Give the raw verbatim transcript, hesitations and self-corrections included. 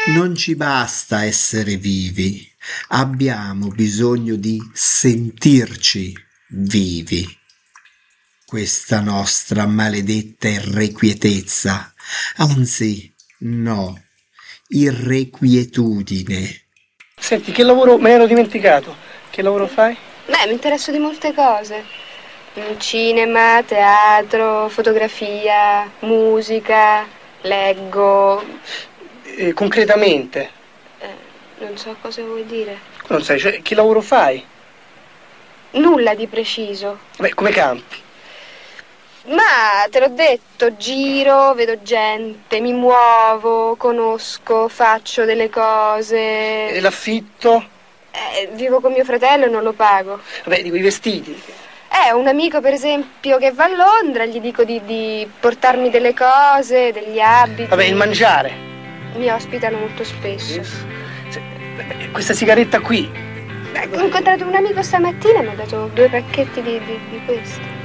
Non ci basta essere vivi, abbiamo bisogno di sentirci vivi. Questa nostra maledetta irrequietezza, anzi, no, irrequietudine. Senti, che lavoro, me ne ero dimenticato, che lavoro fai? Beh, mi interesso di molte cose. Cinema, teatro, fotografia, musica, leggo. Eh, concretamente? Eh, non so cosa vuoi dire. Non sai, cioè, che lavoro fai? Nulla di preciso. Beh, come campi? Ma te l'ho detto, giro, vedo gente, mi muovo, conosco, faccio delle cose. E l'affitto? Eh, vivo con mio fratello e non lo pago. Vabbè, di quei vestiti. Eh, un amico per esempio che va a Londra, gli dico di, di portarmi delle cose, degli abiti. Vabbè, il mangiare. Mi ospitano molto spesso. Questa sigaretta qui. Beh, ho incontrato un amico stamattina e mi ha dato due pacchetti di, di, di queste.